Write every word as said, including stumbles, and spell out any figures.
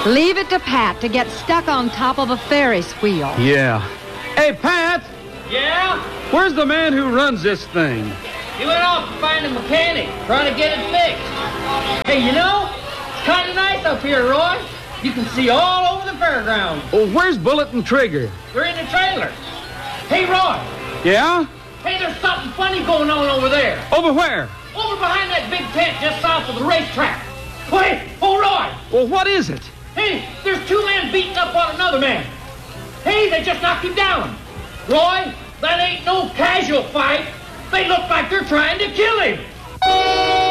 Leave it to Pat to get stuck on top of a Ferris wheel. Yeah. Hey, Pat! Yeah? Where's the man who runs this thing? He went off to find a mechanic, trying to get it fixed. Hey, you know, it's kind of nice up here, Roy. You can see all over the fairgrounds. Oh, where's Bullet and Trigger? They're in the trailer. Hey, Roy. Yeah? Hey, there's something funny going on over there. Over where? Over behind that big tent just south of the racetrack. Wait, oh, Roy. Well, what is it? Hey, there's two men beating up on another man. Hey, they just knocked him down. Roy, that ain't no casual fight. They look like they're trying to kill him.